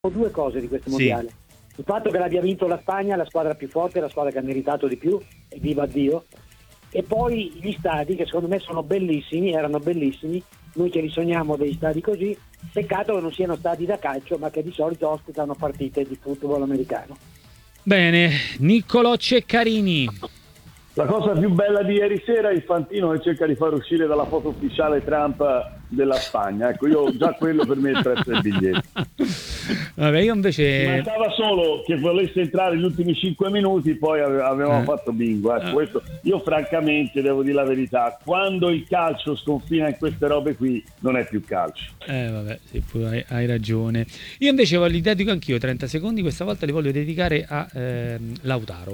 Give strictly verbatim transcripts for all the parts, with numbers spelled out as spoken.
due cose di questo Sì. mondiale. Il fatto che l'abbia vinto la Spagna, la squadra più forte, la squadra che ha meritato di più, e viva Dio. E poi gli stadi che secondo me sono bellissimi, erano bellissimi, noi che li sogniamo dei stadi così, peccato che non siano stadi da calcio, ma che di solito ospitano partite di football americano. Bene, Niccolò Ceccarini. La cosa più bella di ieri sera è Infantino che cerca di far uscire dalla foto ufficiale Trump della Spagna. Ecco, io già quello per me è il prezzo del biglietto. Vabbè, io invece... Mancava solo che volesse entrare gli ultimi cinque minuti, poi ave- avevamo Eh. fatto bingo. Ecco, questo, io francamente devo dire la verità, quando il calcio sconfina in queste robe qui non è più calcio. Eh vabbè, sì, pure hai, hai ragione. Io invece li dedico anch'io trenta secondi, questa volta li voglio dedicare a ehm, Lautaro,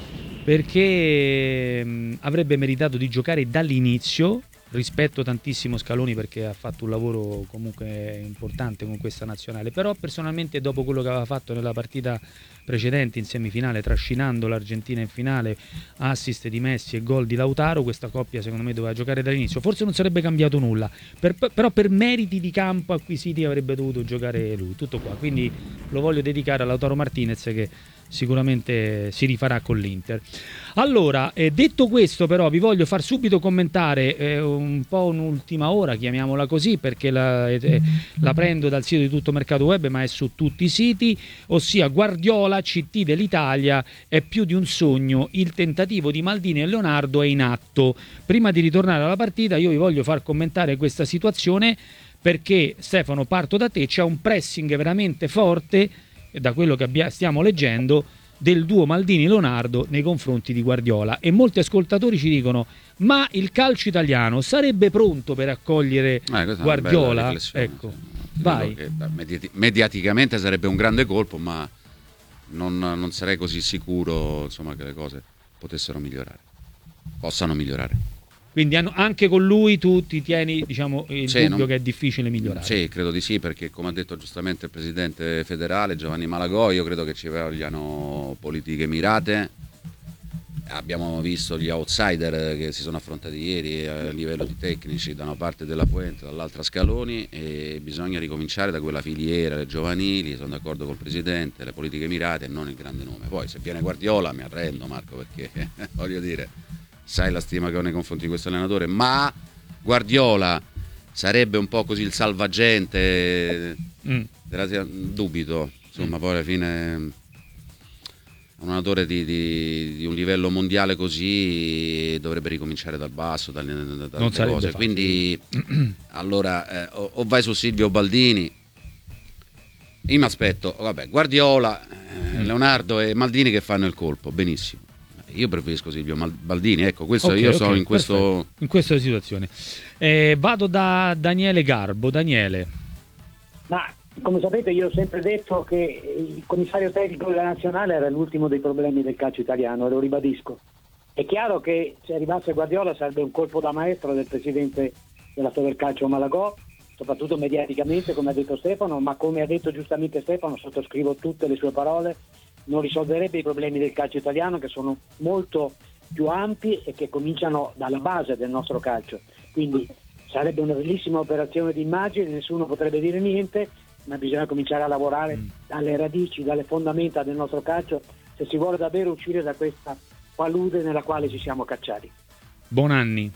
perché mh, avrebbe meritato di giocare dall'inizio. Rispetto tantissimo Scaloni perché ha fatto un lavoro comunque importante con questa nazionale, però personalmente dopo quello che aveva fatto nella partita precedente in semifinale, trascinando l'Argentina in finale, assist di Messi e gol di Lautaro, questa coppia secondo me doveva giocare dall'inizio. Forse non sarebbe cambiato nulla, per, però per meriti di campo acquisiti avrebbe dovuto giocare lui, tutto qua. Quindi lo voglio dedicare a Lautaro Martinez, che sicuramente si rifarà con l'Inter. Allora, eh, detto questo, però vi voglio far subito commentare eh, un po' un'ultima ora, chiamiamola così, perché la, eh, la prendo dal sito di Tutto Mercato Web, ma è su tutti i siti, ossia Guardiola, C T dell'Italia, è più di un sogno, il tentativo di Maldini e Leonardo è in atto. Prima di ritornare alla partita io vi voglio far commentare questa situazione, perché Stefano, parto da te, c'è un pressing veramente forte, da quello che abbia, stiamo leggendo, del duo Maldini-Leonardo nei confronti di Guardiola, e molti ascoltatori ci dicono: ma il calcio italiano sarebbe pronto per accogliere eh, Guardiola? Ecco, sì. vai. Che, mediati- mediaticamente sarebbe un grande colpo, ma non, non sarei così sicuro, insomma, che le cose potessero migliorare, possano migliorare. Quindi anche con lui tu ti tieni, diciamo, il sì, dubbio non, che è difficile migliorare? Sì, credo di sì, perché come ha detto giustamente il presidente federale Giovanni Malagò, io credo che ci vogliano politiche mirate. Abbiamo visto gli outsider che si sono affrontati ieri a livello di tecnici, da una parte della Puente, dall'altra Scaloni, e bisogna ricominciare da quella filiera, le giovanili. Sono d'accordo col presidente, le politiche mirate e non il grande nome. Poi se viene Guardiola mi arrendo, Marco, perché voglio dire, sai la stima che ho nei confronti di questo allenatore, ma Guardiola sarebbe un po' così il salvagente, mm. della, dubito, insomma, mm. poi alla fine un allenatore di, di, di un livello mondiale così dovrebbe ricominciare dal basso, dalle, dalle non sarebbe cose, facile. Quindi allora eh, o, o vai su Silvio Baldini. Io mi aspetto, vabbè, Guardiola, eh, mm. Leonardo e Maldini che fanno il colpo, benissimo. Io preferisco Silvio Baldini, ecco, questo okay, io okay, sono in questo perfetto. In questa situazione. Eh, vado da Daniele Garbo. Daniele. Ma come sapete io ho sempre detto che il commissario tecnico della nazionale era l'ultimo dei problemi del calcio italiano, e lo ribadisco. È chiaro che se arrivasse Guardiola sarebbe un colpo da maestro del presidente della Federcalcio Malagò, soprattutto mediaticamente, come ha detto Stefano, ma come ha detto giustamente Stefano, sottoscrivo tutte le sue parole, non risolverebbe i problemi del calcio italiano, che sono molto più ampi e che cominciano dalla base del nostro calcio. Quindi sarebbe una bellissima operazione di immagine, nessuno potrebbe dire niente, ma bisogna cominciare a lavorare mm. dalle radici, dalle fondamenta del nostro calcio, se si vuole davvero uscire da questa palude nella quale ci siamo cacciati. Bonanni.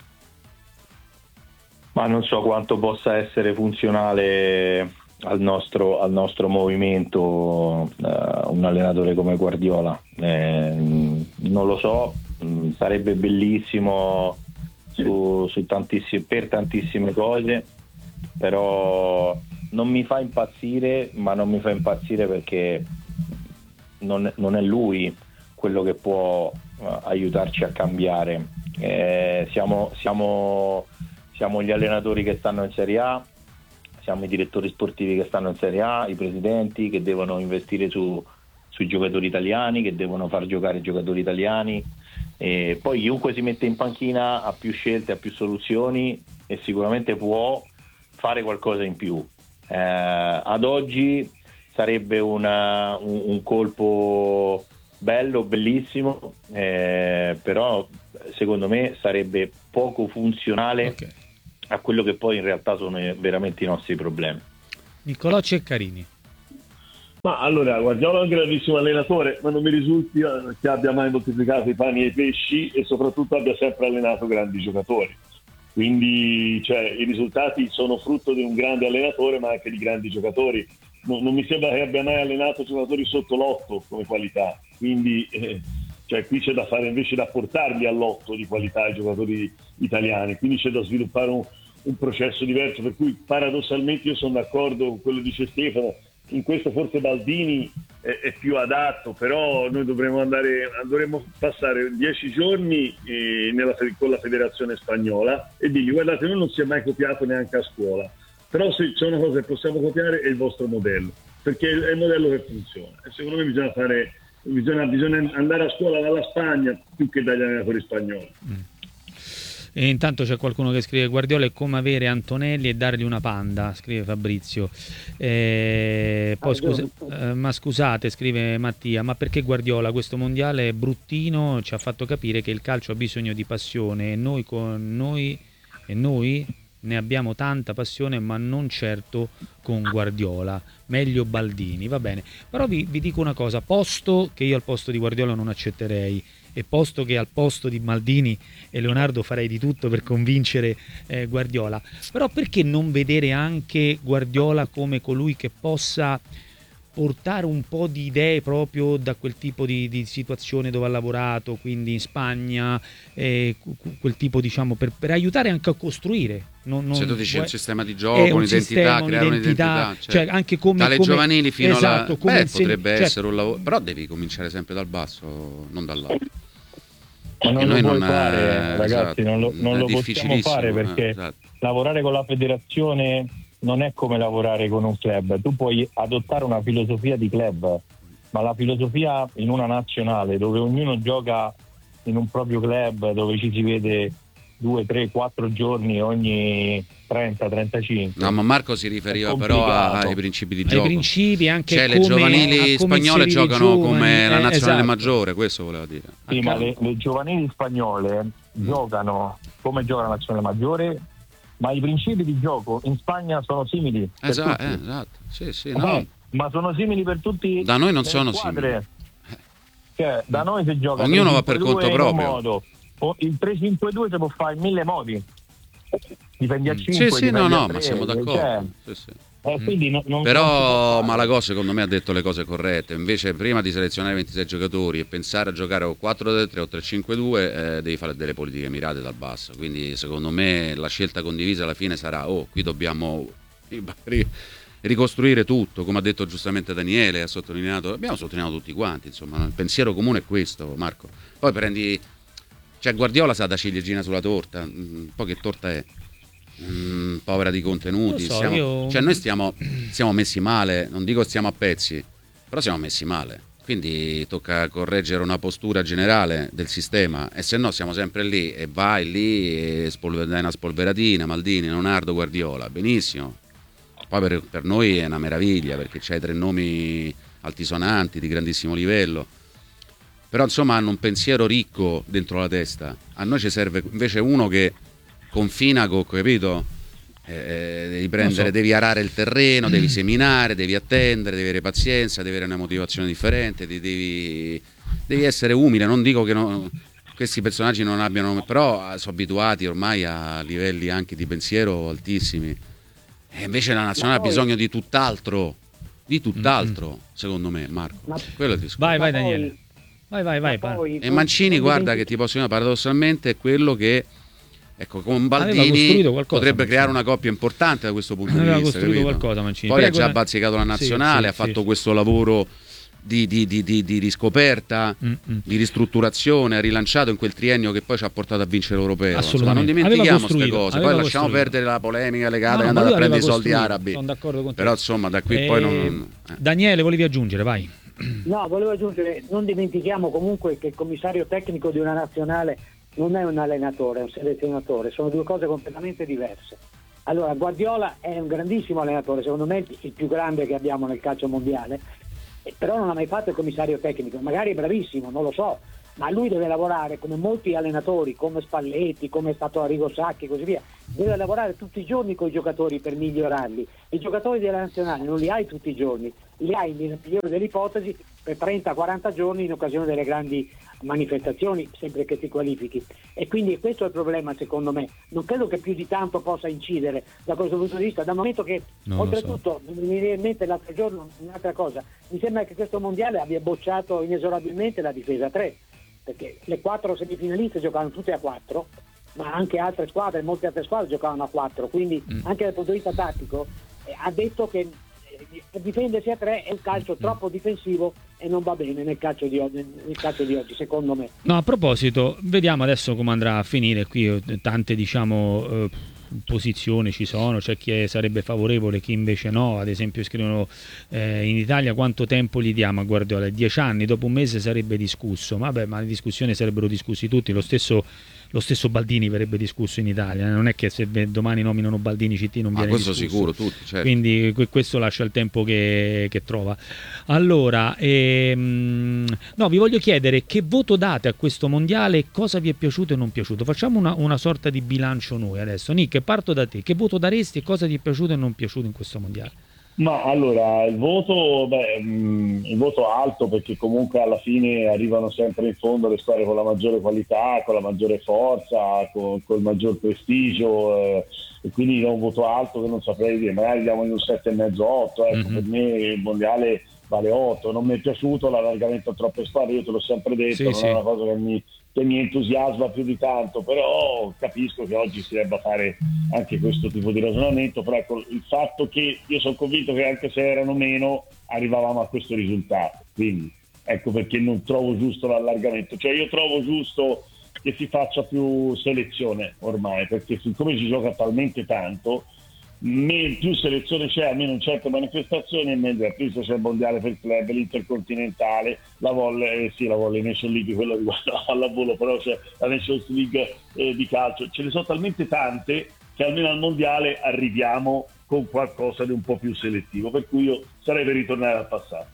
Ma non so quanto possa essere funzionale al nostro, al nostro movimento uh, un allenatore come Guardiola, eh, non lo so, mh, sarebbe bellissimo su, su tantissime, per tantissime cose, però non mi fa impazzire, ma non mi fa impazzire perché non, non è lui quello che può uh, aiutarci a cambiare. Eh, siamo, siamo, siamo gli allenatori che stanno in Serie A, siamo i direttori sportivi che stanno in Serie A, i presidenti che devono investire su, sui giocatori italiani, che devono far giocare i giocatori italiani, e poi chiunque si mette in panchina ha più scelte, ha più soluzioni e sicuramente può fare qualcosa in più. Eh, ad oggi sarebbe una, un, un colpo bello, bellissimo, eh, però secondo me sarebbe poco funzionale okay. a quello che poi in realtà sono veramente i nostri problemi. Niccolò Ceccarini. Ma allora, Guardiola è un grandissimo allenatore, ma non mi risulti che abbia mai moltiplicato i pani e i pesci e soprattutto abbia sempre allenato grandi giocatori. Quindi cioè, i risultati sono frutto di un grande allenatore, ma anche di grandi giocatori. Non, non mi sembra che abbia mai allenato giocatori sotto l'otto come qualità. Quindi eh, cioè, qui c'è da fare invece da portarli all'otto di qualità i giocatori italiani. Quindi c'è da sviluppare un, un processo diverso. Per cui paradossalmente io sono d'accordo con quello che dice Stefano. In questo forse Baldini è, è più adatto, però noi dovremmo andare, dovremmo passare dieci giorni eh, nella, con la federazione spagnola e dirgli: guardate, noi non si è mai copiato neanche a scuola, però se c'è una cosa che possiamo copiare è il vostro modello, perché è il modello che funziona. E secondo me bisogna fare, bisogna, bisogna andare a scuola dalla Spagna più che dagli allenatori spagnoli. Mm. E intanto c'è qualcuno che scrive: Guardiola è come avere Antonelli e dargli una panda, scrive Fabrizio. Eh, poi scusa, eh, ma scusate, scrive Mattia, ma perché Guardiola questo mondiale è bruttino? Ci ha fatto capire che il calcio ha bisogno di passione e noi con noi e noi ne abbiamo tanta passione, ma non certo con Guardiola. Meglio Baldini, va bene. Però vi, vi dico una cosa, posto che io al posto di Guardiola non accetterei, e posto che al posto di Maldini e Leonardo farei di tutto per convincere eh, Guardiola, però perché non vedere anche Guardiola come colui che possa portare un po' di idee proprio da quel tipo di, di situazione dove ha lavorato, quindi in Spagna, eh, quel tipo, diciamo, per, per aiutare anche a costruire. Non, non, Se tu dici vuoi, un sistema di gioco, un un'identità, sistema, creare un'identità, un'identità, cioè anche come, dalle come, giovanili fino esatto, alla... come Beh, insegn- potrebbe cioè, essere un lavoro, però devi cominciare sempre dal basso, non dall'alto. Ma non noi lo puoi non fare, è, ragazzi, esatto, non lo, non è lo possiamo fare perché eh, esatto. lavorare con la federazione non è come lavorare con un club. Tu puoi adottare una filosofia di club, ma la filosofia in una nazionale dove ognuno gioca in un proprio club, dove ci si vede due, tre, quattro giorni ogni trenta trentacinque. No, ma Marco si riferiva però ai principi di gioco. Ai principi, anche cioè, come, le giovanili spagnole giocano giovani, come la eh, nazionale esatto. maggiore, questo voleva dire. Sì, ma le, le giovanili spagnole mm. giocano come gioca la nazionale maggiore, ma i principi di gioco in Spagna sono simili. Esatto, eh, esatto. Sì, sì, no. Okay. Ma sono simili per tutti. Da noi non le sono squadre. Cioè, da noi si gioca ognuno va per conto in proprio. Un modo. O il tre cinque due si può fare in mille modi. Dipende a cinque. Sì, sì, no, no, ma siamo cioè, d'accordo. Sì, sì. Eh, quindi non, non Però Malagò secondo me ha detto le cose corrette. Invece prima di selezionare ventisei giocatori e pensare a giocare o quattro tre tre o tre cinque due eh, devi fare delle politiche mirate dal basso. Quindi secondo me la scelta condivisa alla fine sarà: oh, qui dobbiamo ricostruire tutto, come ha detto giustamente Daniele, ha sottolineato, abbiamo sottolineato tutti quanti, insomma, il pensiero comune è questo, Marco. Poi prendi, cioè Guardiola sa da ciliegina sulla torta, un po' che torta è, mm, povera di contenuti, so, siamo, io... cioè noi stiamo, stiamo messi male, non dico stiamo a pezzi, però siamo messi male, quindi tocca correggere una postura generale del sistema, e se no siamo sempre lì e vai lì e spolver- dai una spolveratina, Maldini, Leonardo, Guardiola, benissimo. Poi per, per noi è una meraviglia perché c'hai tre nomi altisonanti di grandissimo livello, però insomma hanno un pensiero ricco dentro la testa. A noi ci serve invece uno che confina con, capito? Eh, devi prendere, so. devi arare il terreno, devi seminare, devi attendere, devi avere pazienza, devi avere una motivazione differente, devi, devi essere umile. Non dico che no, questi personaggi non abbiano, però sono abituati ormai a livelli anche di pensiero altissimi. E invece la nazionale poi... ha bisogno di tutt'altro, di tutt'altro, mm-hmm. secondo me, Marco. Ma... Quello è il discorso. Vai, vai Daniele. Vai, vai, vai. Poi, e Mancini, guarda che ti posso dire, paradossalmente è quello che, ecco, con Baldini qualcosa, potrebbe Mancini. creare una coppia importante da questo punto aveva di vista. Aveva costruito capito? qualcosa Mancini. Poi Prego, ha già bazzicato la nazionale, sì, sì, ha fatto sì. questo lavoro di, di, di, di, di riscoperta, Mm-mm. di ristrutturazione, ha rilanciato in quel triennio che poi ci ha portato a vincere l'Europeo. Insomma, non dimentichiamo queste cose, poi lasciamo perdere la polemica legata no, che è andata a prendere i soldi costruito. arabi. Sono d'accordo con te. Però insomma da qui e... poi non... Eh. Daniele, volevi aggiungere, vai. No, volevo aggiungere, non dimentichiamo comunque che il commissario tecnico di una nazionale non è un allenatore, è un selezionatore, sono due cose completamente diverse. Allora, Guardiola è un grandissimo allenatore, secondo me il più grande che abbiamo nel calcio mondiale, però non ha mai fatto il commissario tecnico, magari è bravissimo, non lo so, ma lui deve lavorare come molti allenatori, come Spalletti, come è stato Arrigo Sacchi e così via, deve lavorare tutti i giorni con i giocatori per migliorarli. I giocatori della nazionale non li hai tutti i giorni, li hai nella migliore delle ipotesi per trenta quaranta giorni in occasione delle grandi manifestazioni, sempre che ti qualifichi. E quindi questo è il problema, secondo me. Non credo che più di tanto possa incidere da questo punto di vista, dal momento che non oltretutto so. Mi viene in mente l'altro giorno un'altra cosa, mi sembra che questo mondiale abbia bocciato inesorabilmente la difesa tre, perché le quattro semifinaliste giocavano tutte a quattro, ma anche altre squadre, molte altre squadre giocavano a quattro, quindi mm. anche dal punto di vista tattico eh, ha detto che per difendersi a tre è un calcio troppo difensivo e non va bene nel calcio di oggi, nel calcio di oggi secondo me. No, a proposito, vediamo adesso come andrà a finire qui. Tante diciamo eh, posizioni ci sono, c'è chi sarebbe favorevole, chi invece no. Ad esempio scrivono eh, in Italia quanto tempo gli diamo a Guardiola? Dieci anni, dopo un mese sarebbe discusso. Vabbè, ma le discussioni sarebbero discussi tutti, lo stesso Lo stesso Baldini verrebbe discusso in Italia, non è che se domani nominano Baldini C T non viene ah, questo discusso. Sicuro, tutti, certo. Quindi questo lascia il tempo che, che trova. Allora, ehm, no, vi voglio chiedere che voto date a questo mondiale, cosa vi è piaciuto e non piaciuto. Facciamo una, una sorta di bilancio noi adesso. Nick, parto da te, che voto daresti e cosa ti è piaciuto e non piaciuto in questo mondiale? Ma allora, il voto, beh, mh, il voto alto, perché comunque alla fine arrivano sempre in fondo le squadre con la maggiore qualità, con la maggiore forza, con, con il maggior prestigio, eh, e quindi è un voto alto che non saprei dire, magari diamo in un sette e mezzo otto, ecco, mm-hmm. Per me il mondiale vale otto. Non mi è piaciuto l'allargamento a troppe squadre, io te l'ho sempre detto, sì, non sì. È una cosa che mi, che mi entusiasma più di tanto, però capisco che oggi si debba fare anche questo tipo di ragionamento. Però ecco, il fatto che io sono convinto che anche se erano meno arrivavamo a questo risultato, quindi ecco perché non trovo giusto l'allargamento. Cioè io trovo giusto che si faccia più selezione ormai, perché siccome si gioca talmente tanto, me, più selezione c'è, almeno in certe manifestazioni, e meglio, più c'è il mondiale per il club, l'intercontinentale, la volley, eh, sì, la volley Nation League, quello riguarda alla volo, però c'è la Nations League eh, di calcio, ce ne sono talmente tante che almeno al mondiale arriviamo con qualcosa di un po' più selettivo, per cui io sarei per ritornare al passato.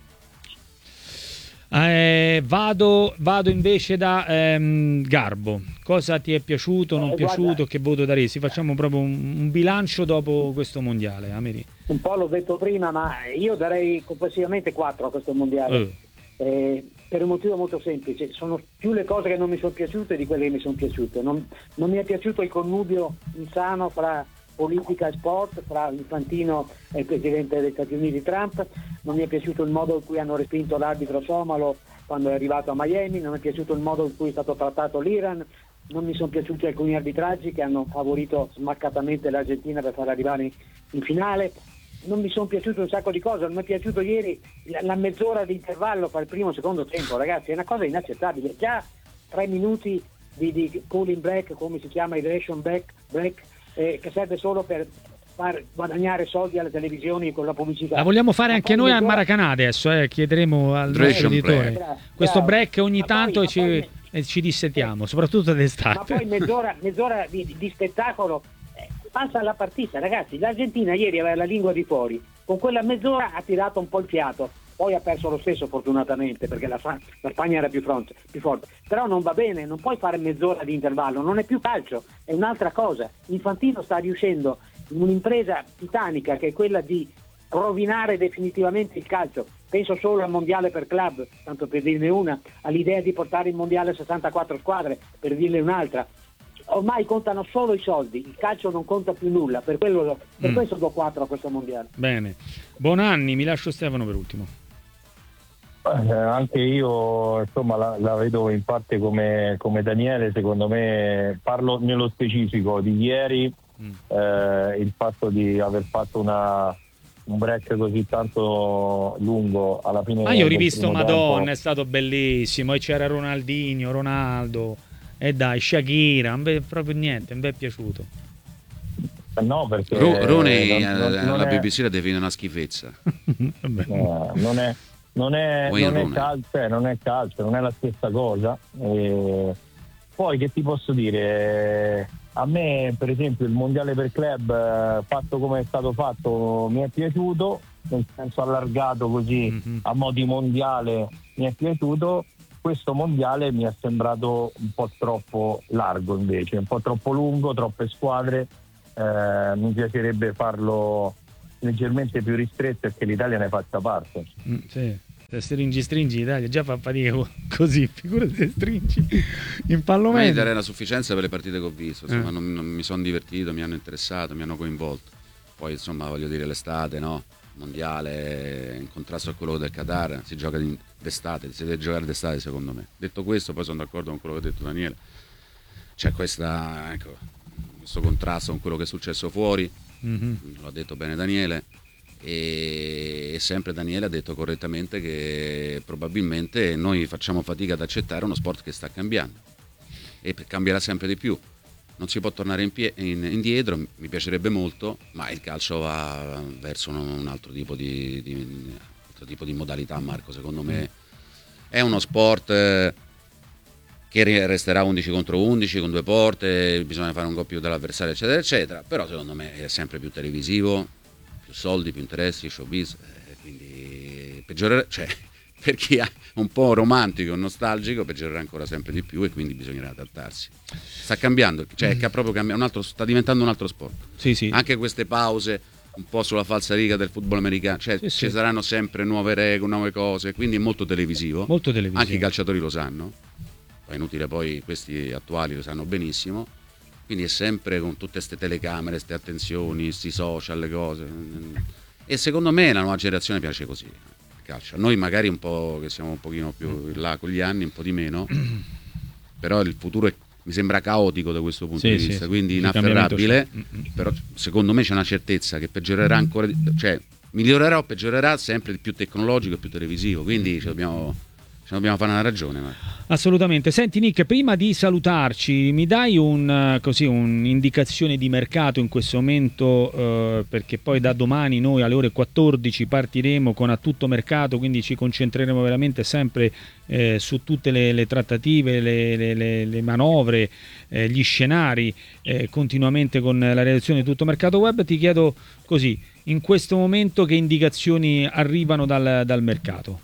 Eh, vado, vado invece da ehm, Garbo. Cosa ti è piaciuto, non eh, piaciuto, guarda, che voto daresti? Facciamo proprio un, un bilancio dopo questo mondiale. Ameri. Un po' l'ho detto prima, ma io darei complessivamente quattro a questo mondiale, eh. Eh, per un motivo molto semplice. Sono più le cose che non mi sono piaciute di quelle che mi sono piaciute. Non, non mi è piaciuto il connubio insano fra politica e sport, fra Infantino e il presidente degli Stati Uniti Trump. Non mi è piaciuto il modo in cui hanno respinto l'arbitro somalo quando è arrivato a Miami, non mi è piaciuto il modo in cui è stato trattato l'Iran, non mi sono piaciuti alcuni arbitraggi che hanno favorito smaccatamente l'Argentina per far arrivare in finale, non mi sono piaciute un sacco di cose. Non mi è piaciuto ieri la, la mezz'ora di intervallo fra il primo e il secondo tempo, ragazzi, è una cosa inaccettabile. Già tre minuti di, di cooling break, come si chiama, hydration break, break eh, che serve solo per far guadagnare soldi alle televisioni con la pubblicità. La vogliamo fare anche noi al Maracanã adesso, eh? Chiederemo al nostro editore break. Questo break ogni ma tanto poi, e, ci, poi, e ci dissetiamo, eh, soprattutto d'estate. Ma poi mezz'ora, mezz'ora di, di spettacolo eh, passa la partita, ragazzi. L'Argentina ieri aveva la lingua di fuori, con quella mezz'ora ha tirato un po' il fiato, poi ha perso lo stesso fortunatamente perché la, la Spagna era più, fronte, più forte, però non va bene, non puoi fare mezz'ora di intervallo, non è più calcio, è un'altra cosa. Infantino sta riuscendo in un'impresa titanica che è quella di rovinare definitivamente il calcio. Penso solo al mondiale per club, tanto per dirne una, all'idea di portare in mondiale sessantaquattro squadre, per dirne un'altra. Ormai contano solo i soldi, il calcio non conta più nulla, per, quello, per mm. questo do quattro a questo mondiale. Bene, Bonanni, mi lascio Stefano per ultimo. Eh, anche io insomma la, la vedo in parte come, come Daniele. Secondo me, parlo nello specifico di ieri, mm. eh, il fatto di aver fatto una un break così tanto lungo alla fine. Ma io ho rivisto Madonna, tempo. È stato bellissimo, e c'era Ronaldinho, Ronaldo e dai Shakira, non è proprio niente, non mi è piaciuto. No, perché Ru- Rooney non, non, non alla è... B B C la define una schifezza. no, non è non è, non è calcio, eh, non è calcio, non è la stessa cosa. E poi che ti posso dire? A me per esempio il mondiale per club fatto come è stato fatto mi è piaciuto, nel senso allargato così mm-hmm. a mo' di mondiale mi è piaciuto. Questo mondiale mi è sembrato un po' troppo largo invece, un po' troppo lungo, troppe squadre. Eh, mi piacerebbe farlo leggermente più ristretto e che l'Italia ne faccia parte. Mm, sì. Se stringi stringi l'Italia già fa fatica così, figurati se stringi in pallo Ma mi medio. darei una sufficienza per le partite che ho visto, insomma, Eh. non, non mi sono divertito, mi hanno interessato, mi hanno coinvolto. Poi insomma voglio dire l'estate, no? Mondiale in contrasto a quello del Qatar, si gioca di- d'estate, si deve giocare d'estate secondo me. Detto questo, poi sono d'accordo con quello che ha detto Daniele. C'è questa, ecco, questo contrasto con quello che è successo fuori, Mm-hmm. lo ha detto bene Daniele. E sempre Daniele ha detto correttamente che probabilmente noi facciamo fatica ad accettare uno sport che sta cambiando e cambierà sempre di più, non si può tornare in pie- in, indietro, mi piacerebbe molto, ma il calcio va verso un, un altro tipo di, di, un altro tipo di modalità. Marco, secondo me è uno sport eh, che resterà undici contro undici con due porte, bisogna fare un gol più dell'avversario eccetera eccetera, però secondo me è sempre più televisivo, più soldi, più interessi, showbiz, eh, quindi peggiorerà, cioè per chi è un po' romantico e nostalgico peggiorerà ancora sempre di più e quindi bisognerà adattarsi. Sta cambiando, cioè che ha proprio cambiato, un altro, sta diventando un altro sport. Sì, sì. Anche queste pause un po' sulla falsariga del football americano, cioè Sì, ci sì. saranno sempre nuove regole, nuove cose, quindi è molto televisivo. Molto televisivo. Anche i calciatori lo sanno, è inutile, poi questi attuali lo sanno benissimo. Quindi è sempre con tutte queste telecamere, queste attenzioni, questi social, le cose. E secondo me la nuova generazione piace così, il calcio. A noi magari un po' che siamo un pochino più in là con gli anni, un po' di meno, però il futuro è, mi sembra caotico da questo punto Sì, di sì, vista, sì. quindi Il cambiamento inafferrabile, c'è. Mm-mm. però secondo me c'è una certezza che peggiorerà ancora, di- cioè migliorerà o peggiorerà sempre di più tecnologico e più televisivo, quindi ci dobbiamo, ci dobbiamo fare una ragione. Ma... Assolutamente. Senti Nick, prima di salutarci, mi dai un, eh, così, un'indicazione di mercato in questo momento, eh, perché poi da domani noi alle ore quattordici partiremo con A Tutto Mercato, quindi ci concentreremo veramente sempre eh, su tutte le, le trattative, le, le- le- le manovre, eh, gli scenari, eh, continuamente con la redazione di Tutto Mercato Web. Ti chiedo così, in questo momento che indicazioni arrivano dal, dal mercato?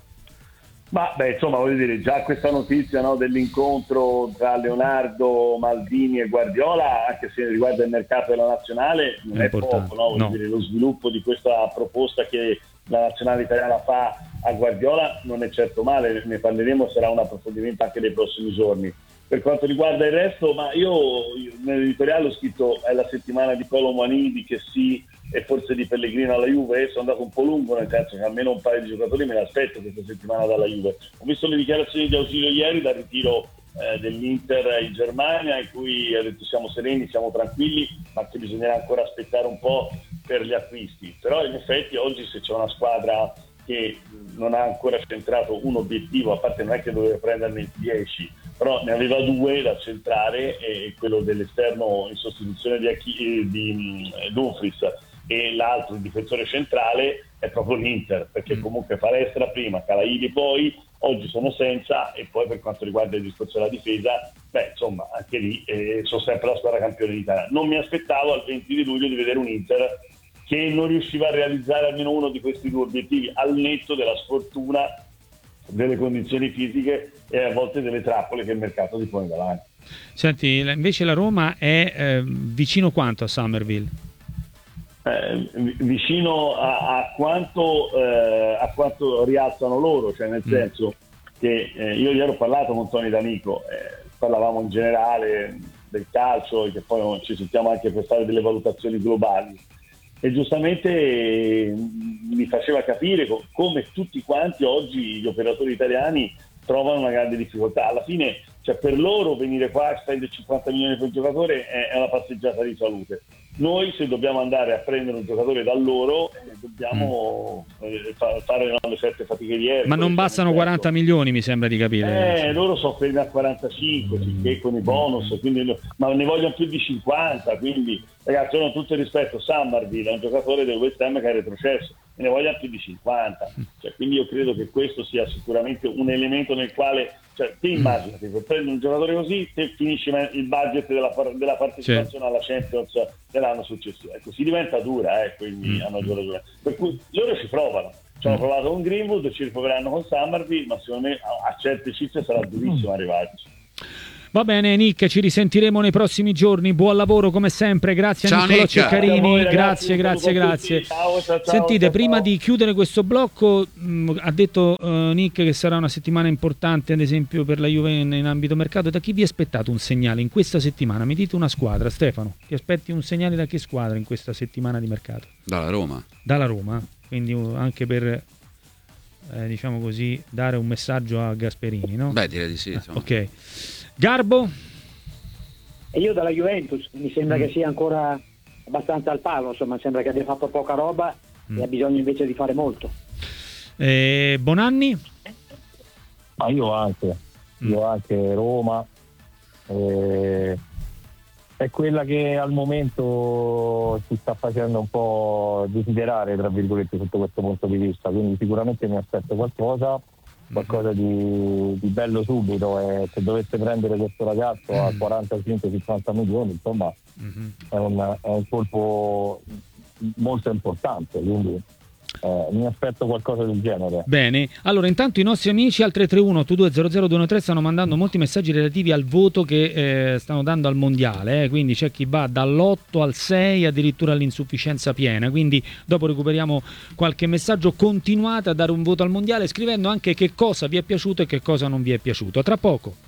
Ma beh, insomma, voglio dire, già questa notizia, no, dell'incontro tra Leonardo, Maldini e Guardiola, anche se riguarda il mercato della nazionale, non È è, poco, importante, no? Voglio no. dire, lo sviluppo di questa proposta che la nazionale italiana fa a Guardiola non è certo male, ne parleremo, sarà un approfondimento anche nei prossimi giorni. Per quanto riguarda il resto, ma io, io nell'editoriale ho scritto è la settimana di Kolo Muani, di Chessy e forse di Pellegrino alla Juve. Sono andato un po' lungo, nel senso che almeno un paio di giocatori me l'aspetto questa settimana dalla Juve. Ho visto le dichiarazioni di ausilio ieri dal ritiro eh, dell'Inter in Germania, in cui ha detto siamo sereni, siamo tranquilli, ma che bisognerà ancora aspettare un po' per gli acquisti. Però in effetti oggi, se c'è una squadra che non ha ancora centrato un obiettivo, a parte non è che doveva prenderne dieci, però ne aveva due da centrare, e quello dell'esterno in sostituzione di, Achi- di eh, Dumfries, e l'altro, il difensore centrale, è proprio l'Inter, perché Mm. comunque Palestra prima, Calaili poi, oggi sono senza. E poi per quanto riguarda il discorso della difesa, beh insomma anche lì eh, sono sempre la squadra campione d'Italia. Non mi aspettavo al venti di luglio di vedere un Inter che non riusciva a realizzare almeno uno di questi due obiettivi, al netto della sfortuna, delle condizioni fisiche e a volte delle trappole che il mercato ti pone davanti. Senti, la- invece la Roma è eh, vicino quanto a Summerville? Eh, vicino a, a quanto eh, a quanto rialzano loro, cioè nel Mm. senso che eh, io ieri ho parlato con Tony D'Amico, eh, parlavamo in generale del calcio e che poi ci sentiamo anche per fare delle valutazioni globali, e giustamente eh, mi faceva capire co- come tutti quanti oggi gli operatori italiani trovano una grande difficoltà. Alla fine, cioè, per loro venire qua a spendere cinquanta milioni per il giocatore è, è una passeggiata di salute. Noi, se dobbiamo andare a prendere un giocatore da loro, eh, dobbiamo eh, fa- fare, no, le sette fatiche di Ercole. Ma non bastano Certo. quaranta milioni, mi sembra di capire. Eh, loro sono fermi a quarantacinque, che con i bonus, quindi, ma ne vogliono più di cinquanta. Quindi, ragazzi, con tutto il rispetto, Summerville è un giocatore del West Ham che è retrocesso, e ne vogliono più di cinquanta. Cioè, quindi io credo che questo sia sicuramente un elemento nel quale, cioè, ti immagini che per prendere un giocatore così te finisci il budget della, par- della partecipazione alla Champions dell'anno successivo. Ecco, si diventa dura, eh, quindi hanno ragione. Per cui loro ci provano. Ci hanno provato con Greenwood, ci riproveranno con Summerville, ma secondo me a, a certe cifre sarà durissimo arrivarci. Va bene Nick, ci risentiremo nei prossimi giorni, buon lavoro come sempre, grazie ciao, a Niccolò Nick. Ceccarini, Grazie a voi, ragazzi, grazie, grazie, grazie. Ciao, ciao, ciao, Sentite, ciao, prima ciao. di chiudere questo blocco, mh, ha detto uh, Nick che sarà una settimana importante, ad esempio per la Juve in, in ambito mercato. Da chi vi aspettate un segnale in questa settimana? Mi dite una squadra, Stefano, ti aspetti un segnale da che squadra in questa settimana di mercato? Dalla Roma. Dalla Roma, quindi uh, anche per, eh, diciamo così, dare un messaggio a Gasperini, no? Beh, direi di sì. Ah, Insomma. ok. Garbo? E io dalla Juventus, mi sembra Mm. che sia ancora abbastanza al palo, insomma, sembra che abbia fatto poca roba Mm. e ha bisogno invece di fare molto. Eh, Bonanni? Ma io anche, io anche Roma. Eh, è quella che al momento ci sta facendo un po' desiderare, tra virgolette, sotto questo punto di vista, quindi sicuramente mi aspetto qualcosa qualcosa di, di bello subito, e se dovesse prendere questo ragazzo a quarantacinque cinquanta milioni, insomma, Mm-hmm. è un, è un colpo molto importante, quindi eh, mi aspetto qualcosa del genere. Bene, allora intanto i nostri amici al tre tre uno otto due zero zero due uno tre stanno mandando molti messaggi relativi al voto che eh, stanno dando al mondiale, eh, quindi c'è chi va dall'otto al sei, addirittura all'insufficienza piena, quindi dopo recuperiamo qualche messaggio. Continuate a dare un voto al mondiale scrivendo anche che cosa vi è piaciuto e che cosa non vi è piaciuto. A tra poco.